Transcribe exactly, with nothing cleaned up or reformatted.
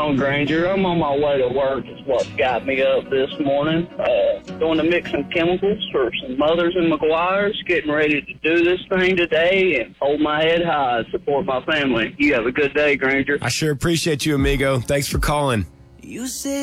on, Granger? I'm on my way to work is what got me up this morning. Uh, going to mix some chemicals for some Mothers and McGuire's, getting ready to do this thing today and hold my head high and support my family. You have a good day, Granger. I sure appreciate you, amigo. Thanks for calling. You say